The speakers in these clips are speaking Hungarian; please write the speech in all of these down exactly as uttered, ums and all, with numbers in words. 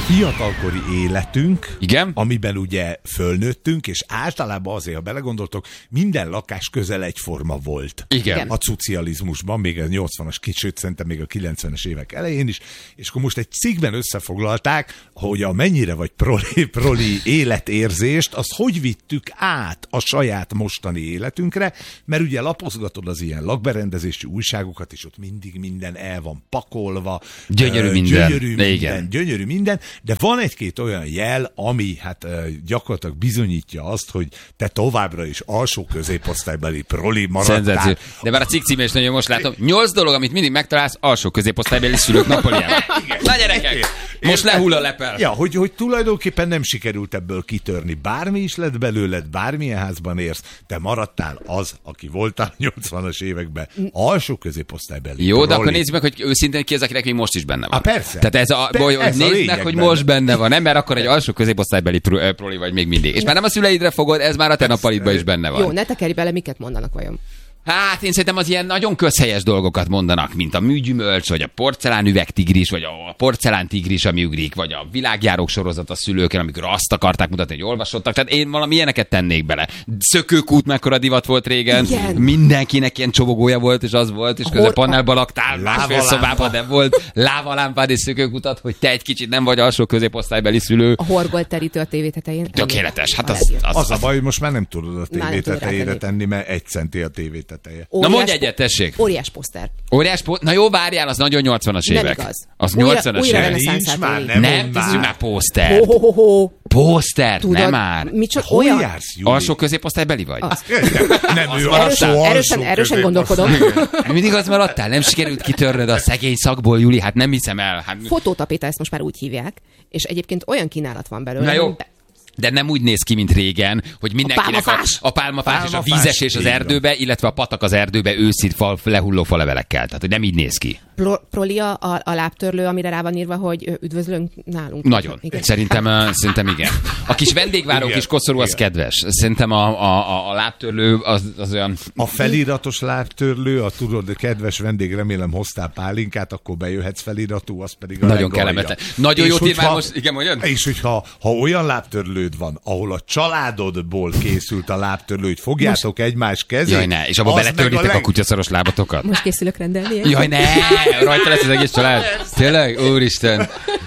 fiatalkori életünk, igen? Amiben ugye fölnőttünk, és általában azért, ha belegondoltok, minden lakás közel egyforma volt. Igen. A szocializmusban, még a nyolcvanas, kicsit szerintem még a kilencvenes évek elején is, és akkor most egy cikkben összefoglalták, hogy a mennyire vagy proli, proli életérzést, azt hogy vittük át a saját mostani életünkre, mert ugye lapozgatod az ilyen lakberendezési újságokat, és ott mindig minden el van pakolva. Gyönyörű minden. Gyönyörű minden, igen. gyönyörű minden, de van egy-két olyan jel, ami hát gyakorlatilag bizonyítja azt, hogy te továbbra is alsó középosztálybeli proli maradtál. Szenzáció. De már a cikk címe is nagyon most látom. Nyolc dolog, amit mindig megtalálsz alsó középosztálybeli szülők Napoleonban. Na gyerekek, most lehull a lepel. Ja, hogy, hogy tulajdonképpen nem sikerült ebből kitörni. Bármi is lett belőled, bármilyen házban érsz, te maradtál az, aki voltál nyolcvanas években alsó középosztálybeli. Jó, proli. de akkor nézzük meg, hogy őszintén ki az, akinek még most is benne van. Ah, persze. Tehát ez a, Pe- hogy ez nézd a meg, hogy benne. most benne van, nem? Mert akkor egy alsó középosztálybeli proli vagy még mindig. És már nem a szüleidre fogod, ez már a te nappalitban is benne van. Jó, ne tekerj bele, miket mondanak vajon. Hát én szerintem az ilyen nagyon közhelyes dolgokat mondanak, mint a műgyümölcs, vagy a porcelánüvegtigris, vagy a porcelántigris, ami ugrik, vagy a világjárók sorozat a szülőkkel, amikor azt akarták mutatni, hogy olvasottak. Tehát én valami ilyeneket tennék bele. Szökőkút mekkora divat volt régen. Igen. Mindenkinek ilyen csobogója volt, és az volt, és közben hor- panelba laktál, másfél szobában, de volt lávalámpád és szökőkutat, hogy te egy kicsit nem vagy alsó középosztálybeli szülő. A horgolt terítő a tévé tetején. Tökéletes. Hát A az, legjobb. az, Az a az. baj, hogy most már nem tudod a Már tévé nem tudod tetejére rátenni. tenni, mert egy centi a tévé teteje. Na Óriás mondj po- egyet, tessék. Óriás poszter. Óriás po- Na jó, várjál, az nagyon nyolcvanas Nem évek. igaz. Az Újra- nyolcvanas újra évek. reneszánsz Nincs már, átélni. nem Nem, mondd tesszük már. már pószter. Ho, ho, ho, ho. Pószter, Tudod, nem már. Micsoda, Hol olyan... jársz, Júli? Alsó középosztálybeli vagy? Nem, ő maradtál. alsó, alsó Erősen, erősen gondolkodom. Mindig az maradtál, nem sikerült kitörnöd a szegény szakból, Juli, hát nem hiszem el. Hát... Fotótapéta, ezt most már úgy hívják, és egyébként olyan kínálat van belőle. Na jó. hogy be- De nem úgy néz ki, mint régen, hogy mindenkinek a, pálmafás. a pálmafás és a Pálmafás, vízesés az így van. erdőbe, illetve a patak az erdőbe őszi fal, lehulló falevelekkel. Tehát, hogy nem így néz ki. Pro- Prolia a, a lábtörlő, amire rá van írva, hogy ö, üdvözlünk nálunk. Nagyon. Igen. Szerintem, uh, szerintem igen. A kis vendégváró Igen, kis koszorú az igen. kedves. Szerintem a, a, a, a lábtörlő az, az olyan... A feliratos lábtörlő, a tudod, kedves vendég, remélem hoztál pálinkát, akkor bejöhetsz feliratú, az pedig a Nagyon legalja. kellemetlen. Nagyon És jót ír már hogyha- most, igen, mondjad? És hogyha ha olyan lábtörlőd van, ahol a családodból készült a lábtörlő, hogy fogjátok most... egymás kezét. Jaj, ne, és abba az beletörlitek meg a, leg- a kutyaszoros lábatokat. Most készülök rendelni. egy- Jaj, ne! Rajta lesz az egész család. Tényleg? Úristen.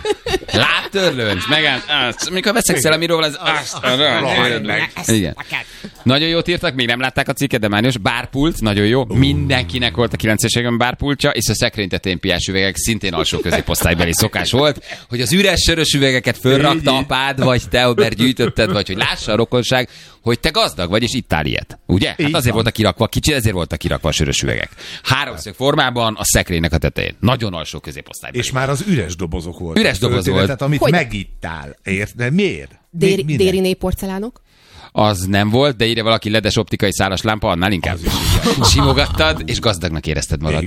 Lábtörlőn, megállt. Mikor veszekszel, amiről az... Rohadt meg. Igen. Nagyon jót írtak, még nem látták a cikket, de mányos. Bárpult, nagyon jó. Mindenkinek volt a kilences években bárpultja, és a szekrény tetején piás üvegek szintén alsó középosztálybeli szokás volt, hogy az üres sörös üvegeket fölrakta apád, vagy te, mert gyűjtötted, vagy hogy lássa a rokonság, hogy te gazdag vagy, és ittál ilyet. Ugye? Hát Így azért van. voltak kirakva, kicsi, ezért voltak kirakva a sörös üvegek. Háromszög formában a szekrénynek a tetején. Nagyon alsó középosztálybeli. És már az üres dobozok volt. Üres doboz volt. Tehát amit Hogy? megittál. Érted? De miért? Déri, Mi- minek? Dériné porcelánok. Az nem volt, de írja valaki ledes optikai szálas lámpa, annál inkább. Simogattad, és gazdagnak érezted magad.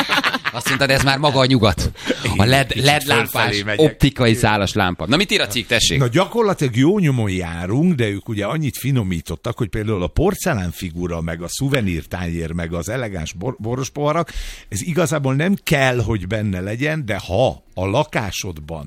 Azt mondtad, ez már maga a nyugat. A led, Kicsit led fölfelé lámpás, megyek. optikai szálas lámpa. Na mit ír a cikk, tessék? Na gyakorlatilag jó nyomon járunk, de ők ugye annyit finomítottak, hogy például a porcelánfigura, meg a szuvenírtányér, meg az elegáns bor- borospoharak, ez igazából nem kell, hogy benne legyen, de ha a lakásodban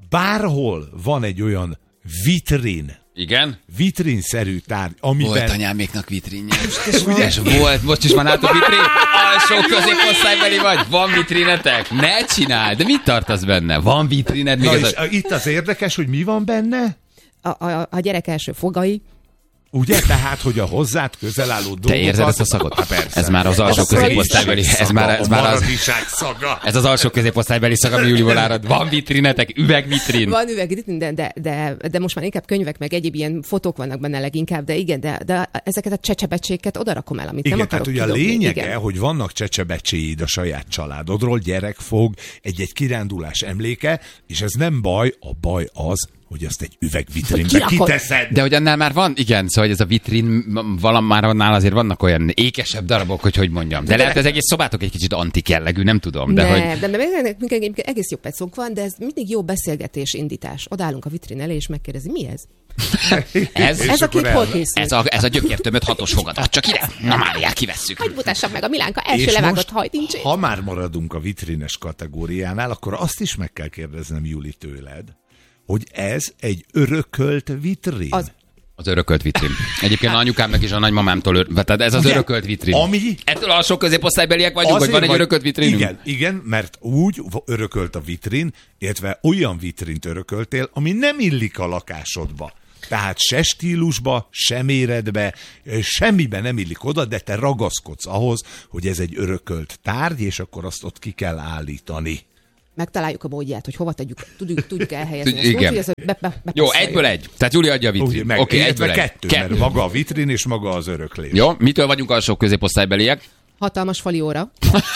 bárhol van egy olyan vitrin, Igen? vitrinszerű tárgy, amiben... Volt anyáméknak vitrinje. És volt, most is van nálatok vitrin? Alsó középosztálybeli vagy? Van vitrinetek? Ne csináld! De mit tartasz benne? Van vitrined? Na Még és az a... a- itt az érdekes, hogy mi van benne? A, a, a gyerek első fogai. Ugye? Tehát, hogy a hozzád közel álló dolgokat... Te érzed ezt a szagot? Há, persze. Ez már az alsó Ez a középosztálybeli. Ez már, ez a már az, maradisság szaga. ez az alsó középosztálybeli szag, ami Júliból árad. Van vitrinetek? Üvegvitrin? Van üveg, de, de, de, de most már inkább könyvek, meg egyéb ilyen fotók vannak benne leginkább, de igen, de, de ezeket a csecsebecséket oda rakom el, amit Igen, nem tehát akarok ugye a kidobni. lényege, Igen. hogy vannak csecsebecséid a saját családodról, gyerekfog, egy-egy kirándulás emléke, és ez nem baj, a baj az, hogy azt egy üvegvitrinbe kirakod. kiteszed. De hogy annál már van, igen, szóval hogy ez a vitrin, valam már annál azért vannak olyan ékesebb darabok, hogy hogy mondjam. De, de lehet, ez egész szobátok egy kicsit antik jellegű, nem tudom. De De, hogy... de, de, de, de, de egész jó pecónk van, de ez mindig jó beszélgetés, indítás. Odállunk a vitrin elé, és megkérdezi, mi ez? Ez, És Ez a akkor kép hol el- készül? ez a, ez a gyökértömött hatos fogad. Add csak ide. Na Máriá, kivesszük. Hogy mutassam meg a Milánka első És levágott most, hajtincsét? ha már maradunk a vitrines kategóriánál, akkor azt is meg kell kérdeznem, Juli, tőled, hogy ez egy örökölt vitrin. Az- Az örökölt vitrin. Egyébként a anyukámnak és a nagymamámtól, ör... tehát ez az Ugye? örökölt vitrin. Ami... Ettől alsó középosztálybeliek vagyunk, vagy Azért van egy vagy- örökölt vitrinünk? Igen, igen, mert úgy örökölt a vitrin, illetve olyan vitrint örököltél, ami nem illik a lakásodba. Tehát se stílusba, se méretbe, semmiben nem illik oda, de te ragaszkodsz ahhoz, hogy ez egy örökölt tárgy, és akkor azt ott ki kell állítani. Megtaláljuk a módját, hogy hova tegyük, tudjuk, tudjuk elhelyezni. Tud- Ezt úgy, igen. hogy ez be, be, Jó, bepasszoljon. egyből egy. Tehát Júli adja a Úgy, vitrin. meg, Oké, okay, egyből egy. kettő, kettő, mert maga a vitrin és maga az öröklés. Jó, mitől vagyunk alsó középosztálybeliek? Hatalmas fali óra.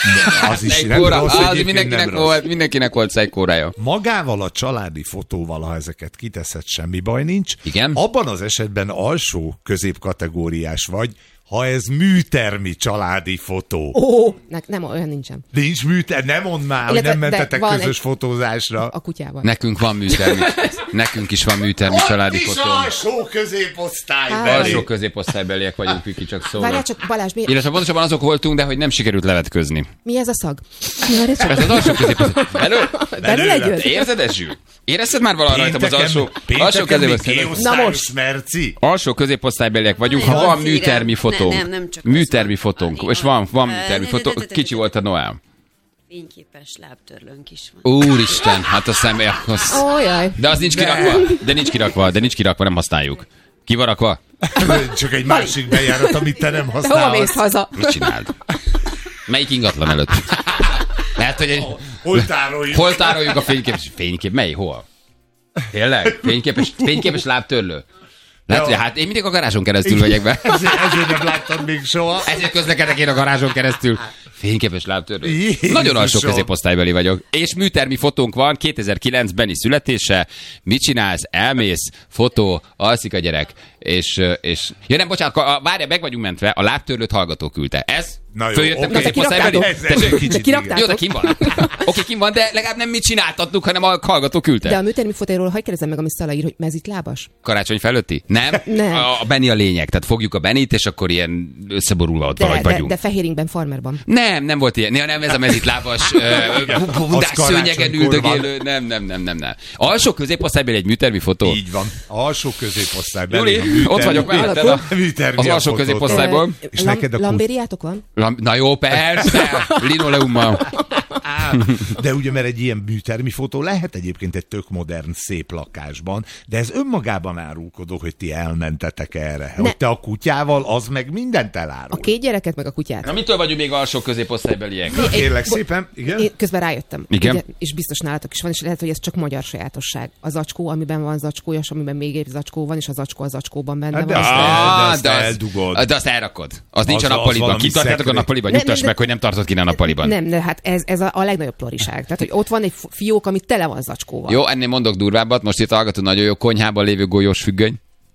Az is nem Szejkóra, rossz, az egyébként mindenkinek nem rossz. volt, mindenkinek volt szejkórája. Magával a családi fotóval, ha ezeket kiteszed, semmi baj nincs. Igen. Abban az esetben alsó középkategóriás vagy, ha ez műtermi családi fotó. Ó, ne, nem, olyan nincsen. Nincs műter, nem mondd már, hogy Illetve- nem de mentetek van közös egy- fotózásra. A kutyával. Nekünk van műtermi, nekünk is van műtermi családi Ott is fotó. alsó középosztály Hát, belé. Alsó középosztálybeliek vagyunk, Piki, csak Várjál szóval. csak, Balázs, mi, Illetve pontosabban azok voltunk, de hogy nem sikerült levetközni. mi ez a szag? Várjál csak. Ez az alsó középosztály. Belül? Belül egy öt? Érzed, Ezsű? Érezted már valaha rajtam az alsó, alsó pénteken még középosztály? Na G-osztályos most. merci. Alsó középosztálybeliek vagyunk, ha Na, van jó, műtermi szívem. fotónk. Nem, nem, csak az Műtermi van. fotónk. Van, És van, van van. műtermi Ö, fotó. de- de- de- Kicsi volt a Noel. Fényképes lábtörlőnk is van. Úristen, hát a személy. Az... Ó, jaj. De az nincs kirakva. De nincs kirakva, de nincs kirakva, nem használjuk. Ki van rakva? Csak egy másik bejárat, amit te nem De hova mész használsz. haza? Mit csináld? Melyik ingatlan előtt? Lehet, hogy egy... Hol tároljuk? Hol tároljuk a fényképes... Fénykép? Mely? Hol? Tényleg? Fényképes, fényképes lábtörlő? Lehet, hogy hát én mindig a garázson keresztül megyek be. Ezért, ezért nem láttad még soha. Ezért közlekedek én a garázson keresztül. Fényképes lábtörlő. Jézusom. Nagyon alsó középosztálybeli vagyok. És műtermi fotónk van, kétezer-kilencbeni születése. Mit csinálsz? Elmész, fotó, alszik a gyerek. És, és... Ja nem, bocsánat, a- várja, meg vagyunk mentve, a lábtörlőt hallgató küldte. Ez? Na jó, Följöttem oké. középosztálybeli? Na, te Ez- ez egy De kicsit, kirakták? igen. Jó, de kim van? Oké, kim van, de legalább nem mit csináltattuk, hanem a hallgató küldte. De a műtermi fotóról hagyj kérdezem meg, ami Szala ír, hogy mezitlábas? Karácsony felőtti? Nem? Nem. A, a Benni a lényeg. Tehát fogjuk a Benit, és akkor ilyen összeborulva ott De, valahogy de, vagyunk. de fehéringben, farmerban. Nem, nem volt ilyen. Ja, nem, ez a mezitlábas, bundás Az szőnyegen karácsonykor üldögélő. Nem, nem, nem, nem, nem. Alsó középosztályban egy műtermi fotó. Így van. Alsó középosztály Júli, belé a műtermi- ott vagyok melletted a, műtermi az a alsó fotót. középosztályból. Ö, És neked a kut- Lambériátok van? Lam- Na jó, persze, linoleummal. Á, de ugye, mert egy ilyen műtermi fotó lehet egyébként egy tök modern, szép lakásban, de ez önmagában árulkodó, hogy ti elmentetek erre. Ne. Hogy te a kutyával, az meg mindent elárul. A két gyereket, meg a kutyát. Na mitől vagyunk még alsó középosztálybeliek? Kérlek szépen, igen? Én közben rájöttem. Igen? Ugye, és biztos nálatok is van, és lehet, hogy ez csak magyar sajátosság. A zacskó, amiben van zacskó, és amiben még egy zacskó van, és a zacskó a zacskóban benne Hát de van. azt és- el- Ah, azt de, eldugod. az, de azt elrakod. Az nincs Az- a az nappaliban. valami Kitartátok a szekrény. nappaliban? Nem, Nyugtass nem, meg, hogy nem tartod ki a nappaliban. Nem, de hát ez, ez a, a legnagyobb ploriság. Tehát, hogy ott van egy f- fiók, ami tele van zacskóval. Jó, ennél mondok durvábbat, most itt hallgató nagyon jó konyhában lévő golyós függöny.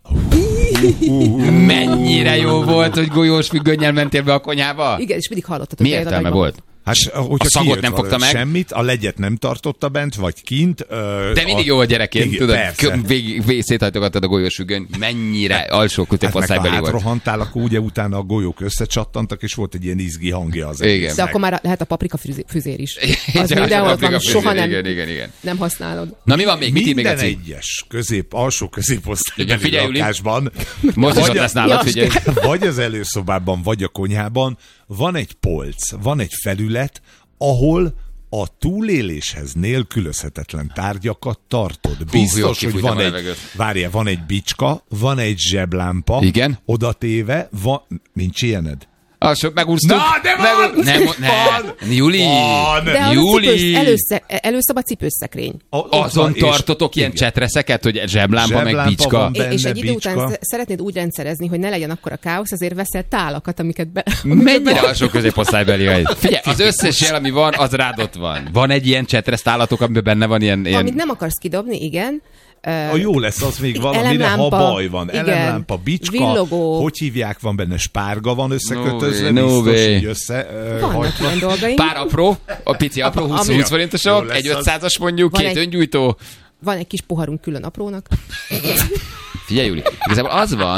Mennyire jó volt, hogy golyós függönnyel mentél be a konyhába? Igen, és mindig hallottad, hogy Mi bejön a értelme nagymama. volt? Hát, hogyha A szagot kijött nem fogta valami meg? Semmit, a legyet nem tartotta bent, vagy kint. Ö, De mindig a... jó a gyerekként, Igen, tudod, persze. kö- végig, végig széthajtogattad a golyós függöny. Mennyire alsó Hát meg ha középosztálybeli volt. átrohantál, akkor ugye utána a golyók összecsattantak, és volt egy ilyen izgi hangja az Igen. egésznek. De akkor már lehet a paprika füzé- füzér is. Igen, Az mindenhol ott van, paprika soha füzér, nem, igen, igen, igen. nem használod. Na mi van még? Mit ír még a Minden cím? egyes közép, alsó középosztálybeli Igen, figyelj, Júli. lakásban, Most is vagy ott a- lesz nálad, Ja, figyelj. vagy az előszobában, vagy a konyhában van egy polc, van egy felület, ahol a túléléshez nélkülözhetetlen tárgyakat tartod. jó, Biztos, hogy kifújtam van a egy, levegőt. várjál, van egy bicska, van egy zseblámpa, Igen. oda téve, van, nincs ilyened? Alsó, megúsztuk. Na, de van! Megú- Nem, Van! ne. Júli! Van! De az Júli! a cipősz, elősze, előszab a cipőszekrény. A- ott Azon van, és- tartotok ilyen igen. csetreszeket, hogy zseblámpa, meg Zseblámpa bicska. van. És, és Benne egy idő bicska. után sz- szeretnéd úgy rendszerezni, hogy ne legyen akkor a káosz, ezért veszel tálakat, amiket be... Mennyire alsó középosztálybeli vagy? Figyelj, az összes jel, ami van, az rád ott van. Van egy ilyen csetresz állatok, amiben benne van ilyen... ilyen... Amit nem akarsz kidobni, igen. A jó lesz az még valamire, ha Elemlámpa, baj van. igen. Elemlámpa, bicska, Villogó. hogy hívják, van benne spárga, van összekötözve, No way, no biztos, way. így össze ö, Vannak hajtva. ilyen dolgaink. Pár apró, a pici apró, húsz, Ami- húsz Jó forintosok, lesz egy az. ötszázas mondjuk, Van két egy- öngyújtó. Van egy kis poharunk külön aprónak. Figyelj, Júli, igazából az van,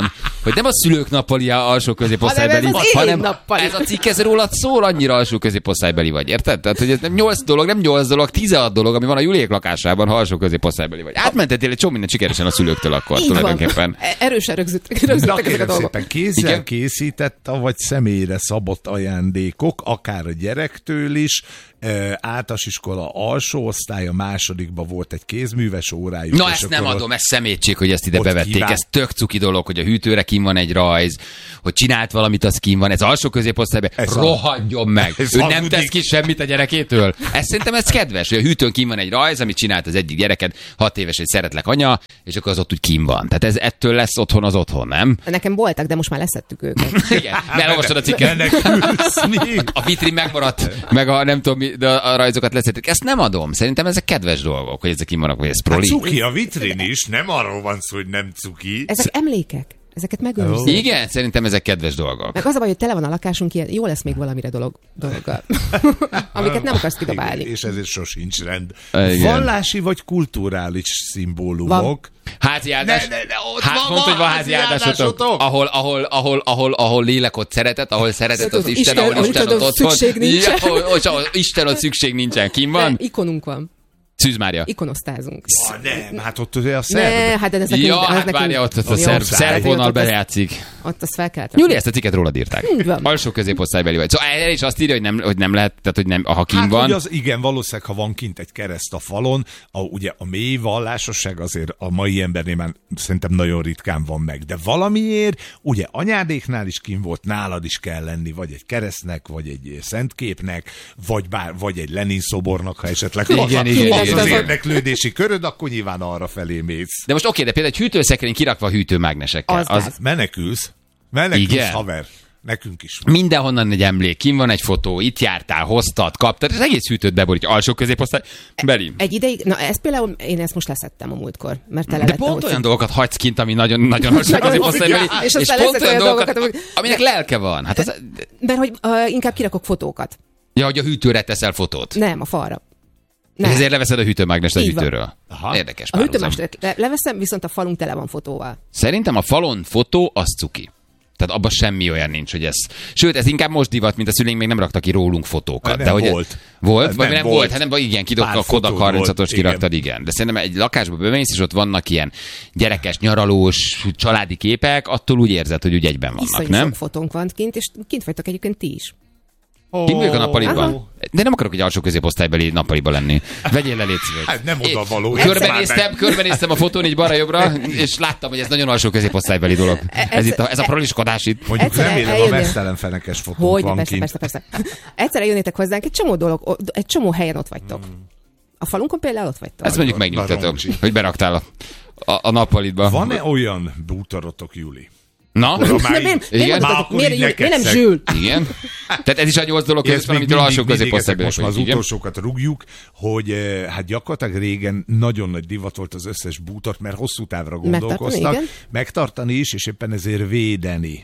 hogy nem a szülők nappalia alsó középosztálybeli, hanem ez az én hanem nappali. ez a cikk ez rólad szól, annyira alsó középosztálybeli vagy, érted? Tehát, hogy ez nem nyolc dolog, nem nyolc dolog, tizenhat dolog, ami van a Juliék lakásában, ha alsó középosztálybeli vagy. Átmentettél egy csomó minden sikeresen a szülőktől akkor, Így van. tulajdonképpen. E- Erősen rögzítettek, Na rögzítettek ezek a kérem dolgok. szépen, kézzel Igen? készített, vagy személyre szabott ajándékok, akár a gyerektől is, e, általános iskola alsó osztály, a másodikban volt egy kézműves órájuk. Na és ezt nem akkor adom, ez szemétség, hogy ezt ide ott bevették. kíván- Ez tök cuki dolog, hogy a hűtőre kin van egy rajz, hogy csinált valamit, az kin van. Ez alsó középosztályban. Ez a- Rohadjon meg! Ez Ő a nem budik. tesz ki semmit a gyerekétől. Ez szerintem ez kedves, hogy a hűtőn kin van egy rajz, amit csinált az egyik gyereked, hat éves, hogy szeretlek anya, és akkor az ott úgy kin van. Tehát ez ettől lesz otthon az otthon, nem? Nekem voltak, de most már leszettük őket. Igen, mert olvastad a cikket. Menekülsz, mi? A vitrin megmaradt, meg a nem tudom mi, de a rajzokat leszették. Ezt nem adom. Szerintem ezek kedves dolgok, hogy ezek kimaradnak, vagy ez Hát proli. cuki a vitrin is, nem arról van szó, hogy nem cuki. Ezek emlékek. Ezeket megőrizzük. Igen, szerintem ezek kedves dolgok. Meg az a baj, hogy tele van a lakásunk ilyen, jó lesz még valamire dolog, dologgal. Amiket nem akarsz kidobálni. Igen, és ezért sosincs rend. Igen. Vallási vagy kulturális szimbólumok. Házi áldás. Ne, ne, ne, ott hát, van mondta, hogy van házi házi áldásotok. áldásotok. Ahol, ahol, ahol, ahol, ahol lélek ott szeretet, ahol szeretet az Isten, Isten, ahol ahol Isten tudod, ott otthon. szükség nincsen. Ja, ahol, ahol, ahol Isten ott szükség nincsen. Kim De van? ikonunk van. Szűz Mária. Ikonosztázunk. Ah, nem, hát ott ugye a szerb. Ne, hát de ez nekünk... Ja, az hát nekünk- várja, ott, ott a Jó, szerb, száj. szerb vonal ott azt- bejátszik. Ott azt fel kellett rakni. Júli, ezt a cikket rólad írták. Így van. Alsó középosztálybeli vagy. Szóval erre is azt írja, hogy nem, hogy nem lehet, tehát hogy nem, ha kim Hát, van. hogy az igen, valószínűleg, ha van kint egy kereszt a falon, a, ugye a mély vallásosság azért a mai embernél már szerintem nagyon ritkán van meg. De valamiért, ugye anyádéknál is kint volt, nálad is kell lenni, vagy egy keresztnek, vagy egy szentképnek, vagy, bár, vagy egy Lenin szobornak, ha esetleg Igen, az, igen, az, igen, az igen. érdeklődési köröd, akkor nyilván arra felé mész. De most oké, de például egy hűtőszekrény kirakva hűtőmágnesekkel. Az Az, gáz. Menekülsz. Menekülsz, Igen. haver. Nekünk is van. mindenhonnan egy emlék, kim van egy fotó, itt jártál, hoztad, kaptad, az egész hűtőt beborítja, alsó középosztály, beli. Egy ideig, na ezt például én ezt most leszettem a múltkor, mert tele De lett, pont ahogy- olyan dolgokat hagysz kint, ami nagyon, nagyon alsó Nagyon középosztálybeli, és és, aztán pont leszek olyan olyan dolgokat, dolgokat, aminek lelke van. Hát az, Mert hogy uh, inkább kirakok fotókat. ja, hogy a hűtőre teszel fotót. Nem, a falra. És Nem. ezért leveszed a hűtőmágnest a Így van. hűtőről. Aha. Érdekes A párhuzam. hűtőmást le- leveszem, viszont a falunk tele van fotóval. Szerintem a falon fotó, az cuki. Tehát abban semmi olyan nincs, hogy ez... Sőt, ez inkább most divat, mint a szüleink még nem raktak ki rólunk fotókat. Nem de hogy volt. Volt? Nem Vagy nem, volt. volt? Hát nem, vagy igen, kidobta Pár a Kodak fotód harminchatos volt, kiraktad, igen. igen. De szerintem egy lakásba bemész, és ott vannak ilyen gyerekes, nyaralós, családi képek, attól úgy érzed, hogy úgy egyben vannak, Iszonyú nem? sok fotónk van kint, és kint vagytok egyébként ti is. Kint vagyok a nappaliban. Aha. De nem akarok egy alsó középosztálybeli nappaliba lenni. Vegyél le, légy szíves. Hát nem oda való. É, Körbenéztem, körbenéztem a fotón így balra-jobbra, és láttam, hogy ez nagyon alsó középosztálybeli dolog. Ez, itt a, ez a proliskodás itt. Mondjuk Egyszer remélem a eljönnél- mesztelen fenekes fotónk Hogy, van persze, kint. persze, persze. Egyszerre jönnétek hozzánk, egy csomó dolog, o- egy csomó helyen ott vagytok. A falunkon például ott vagytok. Ezt mondjuk Nagyon megnyugtatom, roncsi. hogy beraktál a, a, a nappalitba. Van-e olyan bútorotok, Juli? Na? Oda már De így- miért, Igen? miért, Már mondtad, akkor miért, így miért, miért nem nekekszek. zsűl? Igen? Tehát ez is a nyolc dolog között Ezt van, még amitől alsó mindig, mindig ezek középosztályban most már az vagyunk, igen? utolsókat rúgjuk, hogy eh, hát gyakorlatilag régen nagyon nagy divat volt az összes bútort, mert hosszú távra gondolkoztak. igen. Megtartani is, és éppen ezért védeni.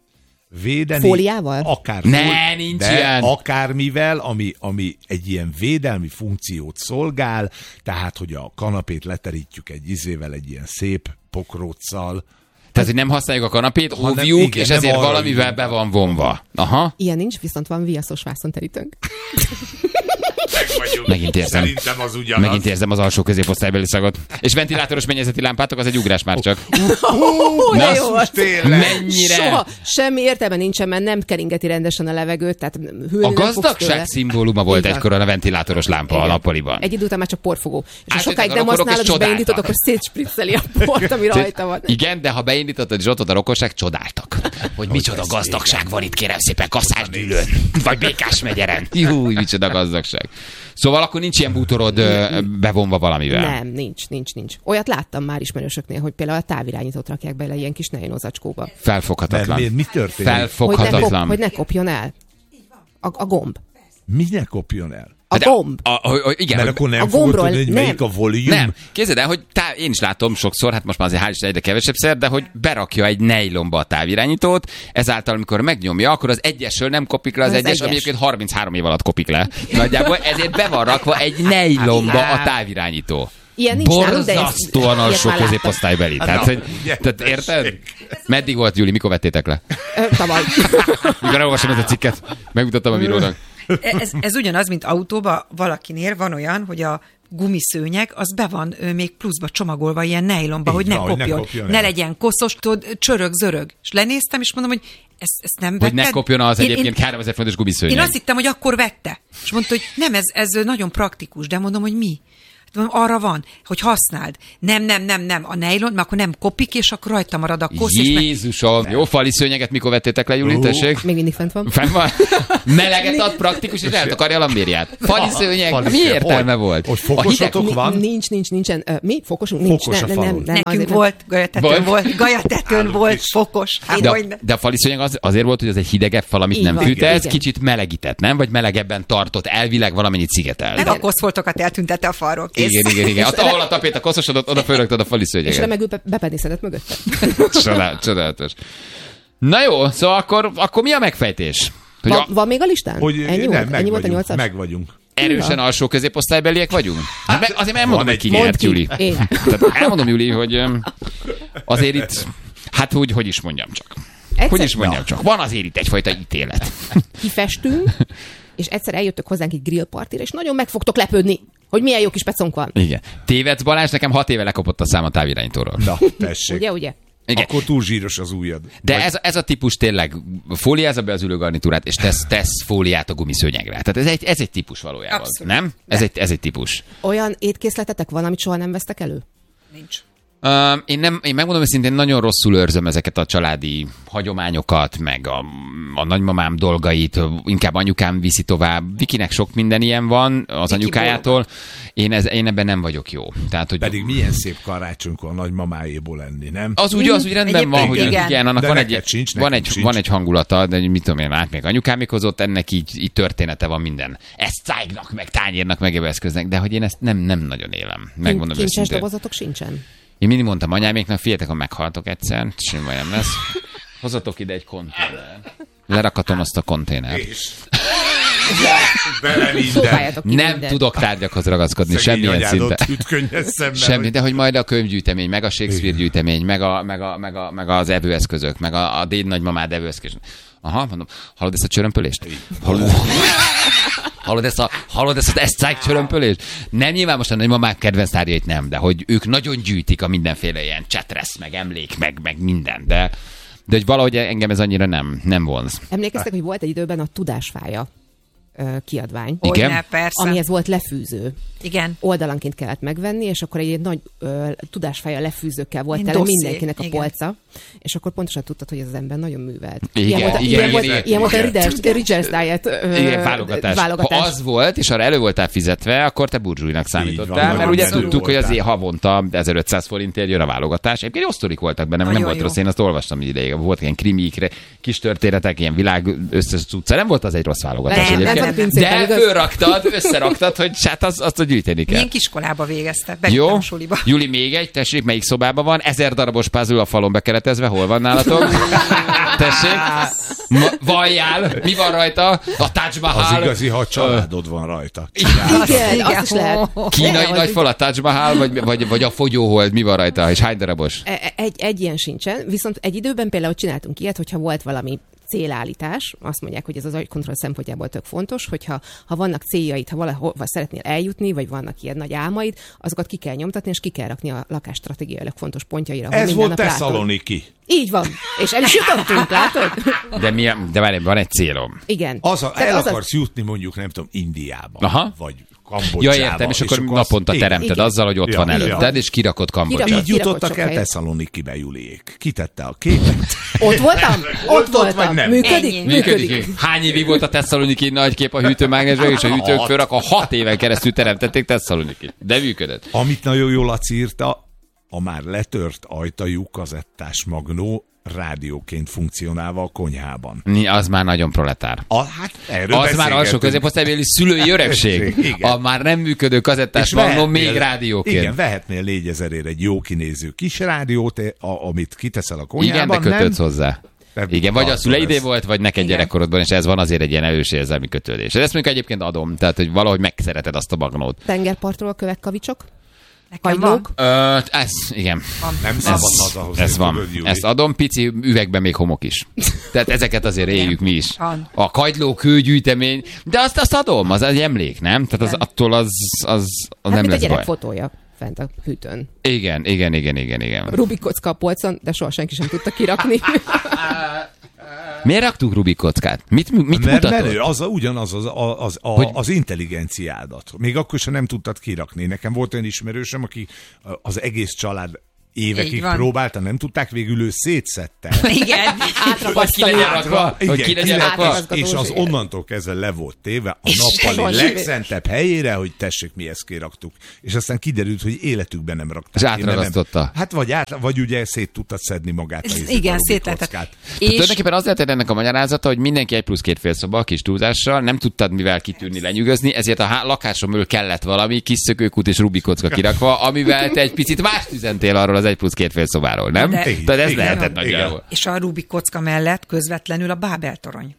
Védeni. Fóliával? Akár Ne, fól- nincs de ilyen. akármivel, ami, ami egy ilyen védelmi funkciót szolgál, tehát, hogy a kanapét leterítjük egy izével, egy ilyen szép pokróccal. Tehát, hogy nem használjuk a kanapét, Hanem óvjuk, igen, és nem ezért arra valamivel ülünk. be van vonva. Aha. Ilyen nincs, viszont van viaszos vászonterítőnk. Megint érzem. Szerintem az ugyanaz. Megint érzem az alsó középosztálybeli szagot. És ventilátoros mennyezeti lámpátok, az egy ugrás már csak. Ó, Na, de jó volt. Tényleg. Mennyire? Soha semmi értelme nincsen, mert nem keringeti rendesen a levegőt, tehát hűlni A nem fogsz gazdagság tőle. szimbóluma volt Igen. egykor a ventilátoros lámpa a Igen. nappaliban. Egy idő után már csak porfogó. És ha Hát, sokáig a nem rokonok használod, is és beindítod, csodáltak. akkor szétspricceli a port, ami rajta van. Igen, de ha beindítottad, és ott volt a rokosság, csodáltak. Hogy micsoda gazdagság van itt, kérem szépen, Kaszásgyűlőn, vagy Békás megyeren. Júj, micsoda gazdagság. Szóval akkor nincs ilyen bútorod ö, bevonva valamivel. Nem, nincs, nincs, nincs. Olyat láttam már ismerősöknél, hogy például a távirányítót rakják bele ilyen kis nejlózacskóba. Mert Felfoghatatlan. mi, mi történik? Hogy ne, kop, Felfoghatatlan. hogy ne kopjon el. A, a gomb. Mi ne kopjon el? A De gomb. A, a, a, igen, Mert hogy- akkor nem a fogod gombról tudni, hogy nem. melyik a volume. Nem, képzeld el, hogy tá- én is látom sokszor, hát most már azért hál' Isten egyre kevesebb szer, de hogy berakja egy nejlomba a távirányítót, ezáltal amikor megnyomja, akkor az egyesről nem kopik le az, Az egyes, egyes. ami egyébként harminchárom év alatt kopik le. Nagyjából ezért be van rakva egy nejlomba a távirányító. Ilyen nincs nálunk, de ez- Borzasztóan ilyet alsó már láttam. középosztálybeli. Tehát, hogy, ugye, tehát érted? Meddig volt, Júli? Mikor vettétek le? Ö, Tavaly. Mikor elolvasom ezt a cikket, megmutattam a bírónak. Ez, ez ugyanaz, mint autóba valakinél van olyan, hogy a gumiszőnyeg, az be van ő, még pluszba csomagolva ilyen nejlonba, Így hogy ne van, hogy ne kopjon, kopjon ne el. legyen koszos, tudod, csörög-zörög. És lenéztem, és mondom, hogy ezt, ezt nem Hogy vetted? ne kopjon az Én- egyébként én, háromezer forintos gumiszőnyeg. én azt hittem, hogy akkor vette. És mondta, hogy nem, ez, ez nagyon praktikus, de mondom, hogy mi? Hát mondom, arra van, hogy használd. Nem, nem, nem, nem, a nejlon, mert akkor nem kopik, és akkor rajta marad a kosz. És meg... Jézusom! Jó fali szőnyeget mikor vettétek le, Júli? Ó. Tessék? Még mindig fent van. Fenn van? Meleget ad praktikus, és eltakarja a lambériát. Fali szőnyeg, Fali mi szőnyeg. értelme Hogy? volt? Hogy A hideg- fokosotok van? Nincs, nincs, nincsen. Ö, Mi? Fokosunk? Nincs. Fokos a nem, nem, falon. nem, Nekünk azért nem. volt, gajatetőn Volt? volt, gajatetőn Nálunk volt, is. fokos. Hát, De, hogy a, de a fali szőnyeg az, azért volt, hogy az egy hidegebb fal, amit Így nem van. fűt, ez Igen. kicsit melegített, nem? Vagy melegebben tartott, elvileg valamennyit szigetel. meg a koszfoltokat eltüntette a falról. Kész. Igen, igen, igen. Ott, ahol a tapéta koszosodott, oda fölraktad a fali És szőnyeget. remegül be- bepenészedett mögötte. Csodál, csodálatos. Na jó, szóval akkor, akkor mi a megfejtés? Hogy Van, a, van még a listán? Hogy Ennyi nem, volt? meg Ennyi volt a vagyunk, nyolcas? meg vagyunk. erősen alsó középosztálybeliek vagyunk? Hát meg, azért elmondom, Van hogy egy- ki Mondd nyert, ki. Júli. Én. Tehát elmondom, Júli, hogy öm, azért itt, hát úgy, hogy is mondjam csak. Egyszer Hogy is mondjam csak. Van azért itt egyfajta ítélet. kifestünk, és egyszer eljöttök hozzánk egy grillpartira, és nagyon meg fogtok lepődni, hogy milyen jó kis pecónk van. Igen. Tévedsz, Balázs, nekem hat éve lekopott a szám a távirányítóról. Na, tessék. Ugye, ugye? Igen. Akkor túl zsíros az ujjad. De Vagy- ez, ez a típus tényleg fóliázza be az ülőgarnitúrát, és tesz, tesz fóliát a gumiszőnyegre. Tehát ez egy, ez egy típus valójában. Abszolút. Nem? Ez egy, ez egy típus. Olyan étkészletetek van, amit soha nem vesztek elő? Nincs. Um, én, nem, én megmondom őszintén, nagyon rosszul őrzöm ezeket a családi hagyományokat, meg a, a nagymamám dolgait, inkább anyukám viszi tovább. Vikinek sok minden ilyen van az Viki anyukájától. Én, ez, én ebben nem vagyok jó. Tehát, hogy Pedig milyen szép karácsonykor a nagymamáéból lenni, nem? az úgy, az úgy rendben van, hogy Egyébként igen, igen. annak De van neked egy, sincs, van, nekünk egy, sincs. van egy hangulata, de mit tudom én, át még anyukám hozott, ennek így, így története van minden. Ezt cájgnak, meg tányérnak, meg eszköznek, de hogy én ezt nem, nem nagyon élem. Megmondom Kincses őszintén. dobozatok sincsen? Én mindig mondtam anyáméknak, figyeljetek, ha meghaltok egyszer, semmi baj nem lesz. Hozatok ide egy konténer. Lerakatom azt a konténert. És... Bele minden. Próbáljátok ki Nem mindent. tudok tárgyakhoz ragaszkodni, Szegény semmilyen anyádot szinten. üt könnyes szemmel, Semmi, hogy- de hogy majd a könyvgyűjtemény, meg a Shakespeare gyűjtemény, meg, a, meg, a, meg, a, meg az evőeszközök, meg a, a déd nagymamád evőeszköz. Aha, mondom, hallod ezt a csörömpölést? Hallod, hallod ezt a, hallod ezt, a, ezt a csörömpölést? Nem, nyilván most a nagymamák kedvenc tárgyait nem, de hogy ők nagyon gyűjtik a mindenféle ilyen csetresz, meg emlék, meg, meg minden, de, de hogy valahogy engem ez annyira nem, nem vonz. Emlékeztek, hogy volt egy időben a Tudásfája ö, kiadvány, Igen? Hogyne, persze. amihez volt lefűző. Igen. Oldalanként kellett megvenni, és akkor egy nagy ö, tudásfája lefűzőkkel volt Egy tele dosszié, mindenkinek a igen. polca, és akkor pontosan tudtad, hogy ez az ember nagyon művelt. Igen, ilyen volt a, igen, ilyen igen, volt, igen, ilyen volt a igen. Riders- Ridgers Diet ö, Igen, válogatás. válogatás. Ha az volt, és arra elő voltál fizetve, akkor te burzsújnak számítottál, van, mert van, ugye van, tudtuk, hogy voltál. azért havonta ezerötszáz forintért jön a válogatás. Egyébként jó sztorik voltak benne, meg nem Nagyon volt jó. rossz, én azt olvastam így ideig. Volt ilyen krimik, kis történetek, ilyen világ összes cucca. Nem volt az egy rossz válogatás Nem, nem, egyébként. nem, nem. Pincépen, De igaz? fölraktad, összeraktad, hogy hát az, azt hogy gyűjteni kell. Milyen kiskolába végezte? Jó, Bevitem suliba. Júli, még egy, tessék, melyik szobában van? Ezer darabos puzzle a falon bekeretezve, hol van nálatok? Tessék, Ma, valljál, mi van rajta? A Taj Az Mahal. igazi, ha a családod van rajta. Igen, azt is lehet. Kínai Nem, az nagy így- fal, a Taj Mahal, vagy, vagy, vagy a fogyóhold, mi van rajta, és hány darabos? E- Egy, egy ilyen sincsen, viszont egy időben például csináltunk ilyet, hogyha volt valami célállítás, azt mondják, hogy ez az agykontroll szempontjából tök fontos, hogyha ha vannak céljaid, ha valahova szeretnél eljutni, vagy vannak ilyen nagy álmaid, azokat ki kell nyomtatni, és ki kell rakni a lakás stratégiailag fontos pontjaira. hogy Ez minden volt nap látod. Tesszaloniki. Így van. És el is jutottunk, látod? De, mi, de várj, van egy célom. Igen. Az a, Tehát el az a- akarsz jutni mondjuk, nem tudom, Indiába. Aha. Vagy Kambodzsába. Ja, értem, és akkor azt- naponta igen. teremted Igen. azzal, hogy ott Ja, van ja. előtted, és kirakod Kambodzsát. Kirakod. Így jutottak sok el helyet. Tesszalonikibe, Juliék. Kitette a képet. Ott voltam? Ott Ott vagy voltam. nem? Működik? Ennyi. Működik. Működik. Hány évig volt a tesszaloniki nagykép a hűtőmágnesben, és a hűtők Hat. fölrak a hat éven keresztül teremtették Tesszalonikit. De működött. Amit nagyon jól Laci írta, a már letört ajtajú kazettás magnó rádióként funkcionálva a konyhában. Mi, az már nagyon proletár. A, hát erről Az már beszélgetünk. alsó középosztálybeli szülői öregség. Igen. A már nem működő kazettás És magnó vehetnél- még rádióként. Igen, vehetnél négyezer egy jó kinéző kis rádiót, a, amit kiteszel a Igen, konyhában, de kötődsz nem? hozzá. Nem Igen, vagy a tartod szüleidé ezt. volt, vagy neked Igen. gyerekkorodban, és ez van azért egy ilyen erős érzelmi kötődés. Ezt mondjuk egyébként adom, tehát hogy valahogy megszereted azt a magnót. Tengerpartról a kövek kavicsok? Nekem Hagylók. Ö, ez, igen. Nem szabad hazahozni. Ez van. tudod, Júli. Ezt adom, pici üvegben még homok is. Tehát ezeket azért éljük mi is. Van. A kagyló kőgyűjtemény, de azt, azt adom, az egy emlék, nem? Tehát az, attól az, az, az Hát nem mint a lesz gyerek baj. fotója fent a hűtőn. Igen, igen, igen, igen, igen. Rubik kocka a polcon, de soha senki sem tudta kirakni. Miért raktuk Rubik kockát? Mit, mit Mert mutatod? menő, az a, ugyanaz az, az, az, a, Hogy- az intelligenciádat. Még akkor sem nem tudtad kirakni. Nekem volt olyan ismerősöm, aki az egész család évekig Így van. próbálta, nem tudták, végül ő szétszette. Igen. Hogy ki legyen rakva, hogy ki legyen kirak- rakva. és, és az onnantól kezdve le volt téve a És nappali soha legszentebb helyére, hogy tessék, mi ezt kiraktuk. És aztán kiderült, hogy életükben nem rakták. És ki, mert nem- átragasztotta. Hát vagy, át, vagy ugye szét tudtad szedni magát. a izét, a Igen, Rubik szét lehetett. kockát. És... És Tulajdonképpen az lehet ennek a magyarázata, hogy mindenki egy plusz két fél szoba, kis túlzással, nem tudtad mivel kitűrni, lenyűgözni, ezért a há- lakásom belül kellett valami kis szökőkút és Rubik kocka kirakva, amivel te egy picit mást üzentél arról az egy plusz két fél szobáról, nem? De- Tehát ez Igen, lehetett igen. nagyjából. és a Rubik kocka mellett közvetlenül a Bábel torony.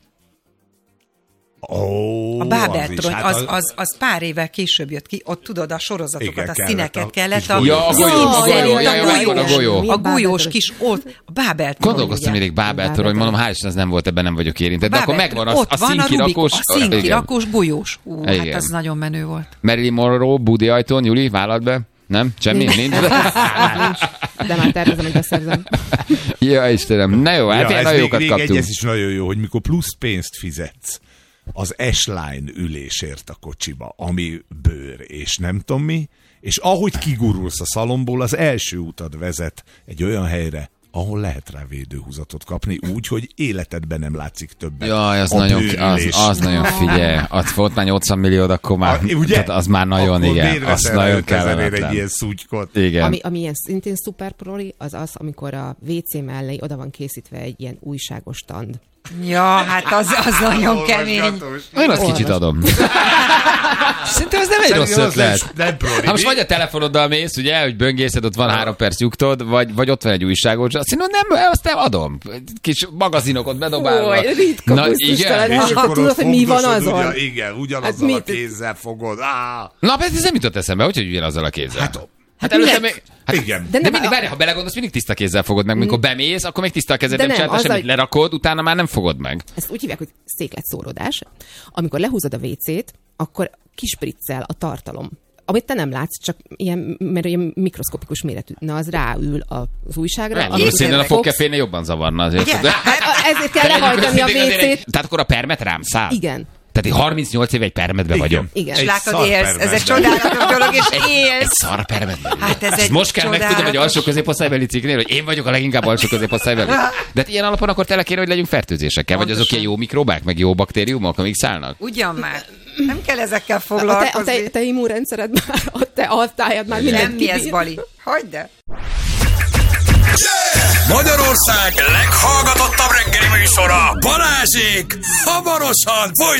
Ó, A Bábel az is, torony, hát az, az, az pár évvel később jött ki, ott tudod a sorozatokat, Igen, a kellett színeket a kellett. kis A, Ja, a golyó, a Jaj, golyó, jaj, ja, ja, jaj, megvan a jaj. golyó. Mi a a Bábel golyós torony? kis, ott, a Bábel torony. Gondolkoztam ugye. mindig Bábel torony, mondom, hál' Isten, ez nem volt, ebben nem vagyok érintett. De Bábel akkor megvan az, ott a van a Rubik, színkirakós. a színkirakós golyós. Ú, hát Igen. az nagyon menő volt. Marilyn Monroe, Budi ajtón, Juli, vállalt be? Nem? Semmi? Nincs? De már tervezem, hogy beszerzem. Ja, Istenem. Na jó, hát Ja, ilyen ez nagyon még, jókat még egy, kaptunk. ez is nagyon jó, hogy mikor plusz pénzt fizetsz az S-line ülésért a kocsiba, ami bőr, és nem tudom mi, és ahogy kigurulsz a szalomból, az első utad vezet egy olyan helyre, ahol lehet rá védőhúzatot kapni, úgy, hogy életedben nem látszik többet. Jaj, az a nagyon, az, bőrülés. az nagyon figyelj. Az volt már nyolcvan milliód, akkor már, A- ugye? tehát az már nagyon, Akkor igen. miért Az veszel nagyon ötezer egy kellemetlen. ilyen szutykot? Igen. Ami, ami ilyen szintén szuper proli, az az, amikor a vé cé mellé oda van készítve egy ilyen újságos stand. Ja, hát az, az nagyon kemény. Olvasgatós. Én azt kicsit adom. Szerintem ez nem egy rossz Szerintem az ötlet. nem- nem proli. Ha most vagy a telefonoddal mész, ugye, hogy böngészed, ott van három perc nyugtod, vagy, vagy ott van egy újságos, azt mondom, nem, azt nem adom. Kis magazinokot bedobálva. Ó, ritka, Na, gusztustalan. igen. És Hát akkor tudod, ott hogy mi van fogdosod, azon? Ugyan, igen, ugyanazzal Hát a mit? kézzel fogod. Á, Na, ez nem jutott eszembe, hogy hogy ugyanazzal a kézzel. hát, Hát előtte miért? még... Hát, igen. De, De de nem- mindig, várj, ha belegondolsz, mindig tiszta kézzel fogod meg. Mikor bemész, akkor még tiszta a kezed, De nem nem, csináltál az, semmit, hogy- lerakod, utána már nem fogod meg. Ezt úgy hívják, hogy székletszóródás. Amikor lehúzod a vé cét, akkor kispriccel a tartalom. Amit te nem látsz, csak ilyen, mert ilyen mikroszkopikus méretű. Na, az ráül az újságra. Nem, amit szerintem a fogsz- fogkefénél jobban zavarna azért. Ugye? De- Hát, ezért kell lehajtani a Mindig azért egy- vé cét. Tehát akkor a permet rám száll? Igen. Tehát én harmincnyolc éve egy permetbe vagyok. Igen. És Egy látod, élsz, ez egy szarpermetben. csodálatos dolog, és Egy élsz. szar permetben. Hát ez Ezt egy most kell megtudnom egy csodálatos- alsó középosztálybeli cikknél, hogy én vagyok a leginkább alsó középosztálybeli. De hát ilyen alapon akkor tele kéne, hogy legyünk fertőzésekkel, vagy azok Pontosan. ilyen jó mikrobák, meg jó baktériumok, amik szállnak. Ugyan már. Nem kell ezekkel A te, a foglalkozni. te, te immunrendszered már, a te altájad már mindent Nem mi ez, kibír. Bali. Hagyd el. Magyarország leghallgatottabb reggeli műsora, Balázsék, hamarosan folytatják.